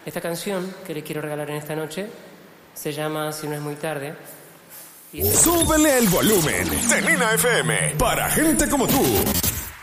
Esta canción que le quiero regalar en esta noche se llama Si no es muy tarde. Súbele el volumen de Nina FM para gente como tú.